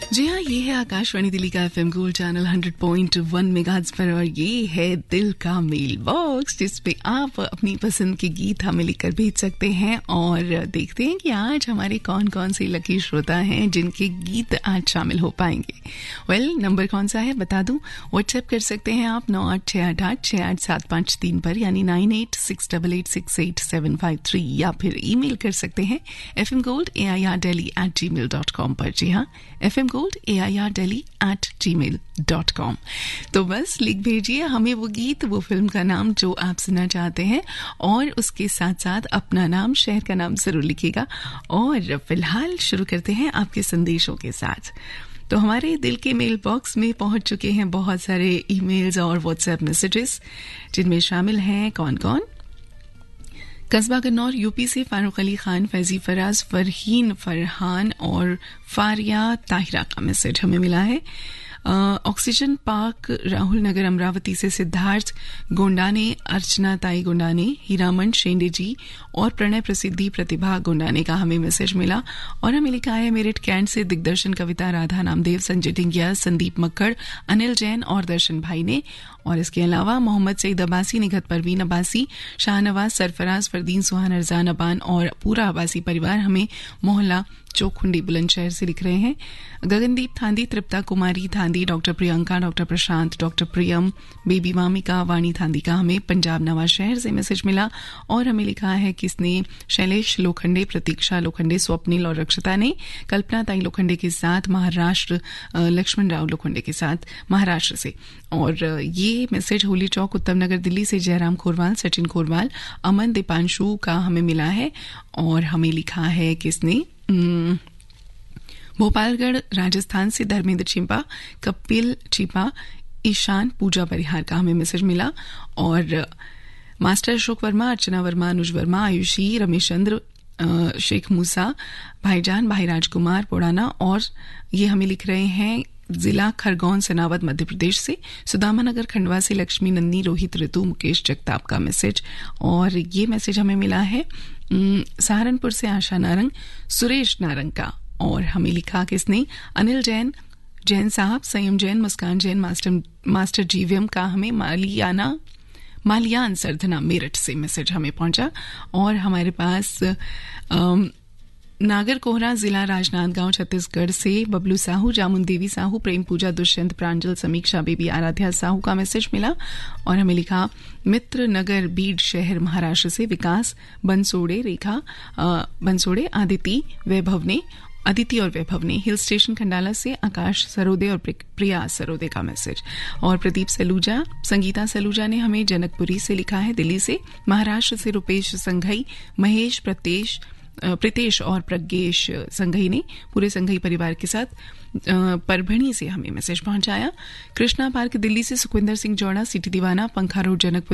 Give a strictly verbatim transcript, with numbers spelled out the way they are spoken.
जी हाँ, ये है आकाशवाणी दिल्ली का FM gold channel hundred point one megahertz पर और ये है दिल का मेल बॉक्स जिसपे आप अपनी पसंद के गीत हमें लिखकर भेज सकते हैं और देखते हैं कि आज हमारे कौन कौन से लकी श्रोता हैं जिनके गीत आज शामिल हो पाएंगे। वेल well, नंबर कौन सा है बता दूं, व्हाट्सएप कर सकते हैं आप नौ आठ छः आठ आठ छः आठ सात पाँच तीन पर यानी nine eight six double eight six eight seven five three या फिर ईमेल कर सकते हैं F M gold A I R daily eight ji mail dot com पर। जी हाँ, F M gold A I R daily eight ji mail dot com. तो बस लिख भेजिए हमें वो गीत, वो फिल्म का नाम जो आप सुनना चाहते हैं और उसके साथ साथ अपना नाम, शहर का नाम जरूर लिखिएगा। और फिलहाल शुरू करते हैं आपके संदेशों के साथ। तो हमारे दिल के मेल बॉक्स में पहुंच चुके हैं बहुत सारे ईमेल्स और व्हाट्सएप मैसेजेस जिनमें शामिल हैं कौन कौन। कस्बा गन्नौर यूपी से फारूक अली खान, फैजी फराज, फरहीन फरहान और फारिया ताहिरा का मैसेज हमें मिला है। ऑक्सीजन पार्क राहुल नगर अमरावती से सिद्धार्थ गोंडाने, अर्चना ताई गोंडाने, हीरामन शेंडे जी और प्रणय प्रसिद्धि प्रतिभा गोंडाने का हमें मैसेज मिला। और हमें लिखा है मेरिट कैंट से दिग्दर्शन कविता, राधा नामदेव, संजय टिंगिया, संदीप मक्कड़, अनिल जैन और दर्शन भाई ने। और इसके अलावा मोहम्मद सईद अब्बासी, निघत परवीन अब्बासी, शाहनवाज, सरफराज, फरदीन, सुहान, अरजान अबान और पूरा अब्बासी परिवार हमें मोहल्ला चौखुंडी बुलंदशहर से लिख रहे हैं। गगनदीप थांदी, तृप्ता कुमारी थांदी, डॉक्टर प्रियंका, डॉक्टर प्रशांत, डॉक्टर प्रियम, बेबी मामिका, वाणी थांदी का हमें पंजाब नवाज शहर से मैसेज मिला। और हमें लिखा है किसने, शैलेश लोखंडे, प्रतीक्षा लोखंडे, स्वप्निल और रक्षता ने, कल्पना ताई लोखंडे के साथ महाराष्ट्र, लक्ष्मण राव लोखंडे के साथ महाराष्ट्र से। और ये मैसेज होली चौक उत्तम नगर दिल्ली से जयराम खोरवाल, सचिन खोरवाल, अमन दीपांशु का हमें मिला है। और हमें लिखा है किसने, भोपालगढ़ राजस्थान से धर्मेंद्र छिपा, कपिल छिपा, ईशान, पूजा परिहार का हमें मैसेज मिला। और मास्टर अशोक वर्मा, अर्चना वर्मा, अनुज वर्मा, आयुषी, रमेश चंद्र, शेख मूसा, भाईजान, भाई राजकुमार पोड़ाना। और ये हमें लिख रहे हैं जिला खरगोन सनावद मध्य प्रदेश से, सुदामा नगर खंडवा से लक्ष्मी नंदी, रोहित ऋतु, मुकेश जगताप का मैसेज। और ये मैसेज हमें मिला है सहारनपुर से आशा नारंग, सुरेश नारंग का। और हमें लिखा किसने, अनिल जैन, जैन साहब, संयम जैन, मुस्कान जैन, मास्टर मास्टर जीवीएम का हमें मालियाना मालियान सरधना मेरठ से मैसेज हमें पहुंचा। और हमारे पास अम, नागर कोहरा जिला राजनांदगांव छत्तीसगढ़ से बबलू साहू, जामुन देवी साहू, प्रेम पूजा, दुष्यंत, प्रांजल, समीक्षा बेबी, आराध्या साहू का मैसेज मिला। और हमें लिखा मित्र नगर बीड शहर महाराष्ट्र से विकास बंसोड़े, रेखा बंसोड़े, आदिति वैभव ने अदिति और वैभव ने, हिल स्टेशन खंडाला से आकाश सरोदे और प्रिया सरोदे का मैसेज। और प्रदीप सलूजा, संगीता सलूजा ने हमें जनकपुरी से लिखा है दिल्ली से, महाराष्ट्र से रुपेश संघई, महेश, प्रतेश प्रीतेश और प्रज्ञेश संघई ने पूरे संघई परिवार के साथ परभणी से हमें मैसेज पहुंचाया। कृष्णा पार्क दिल्ली से सुखविंदर सिंह जौड़ा, सिटी दीवाना, पंखा रोड जनकपुर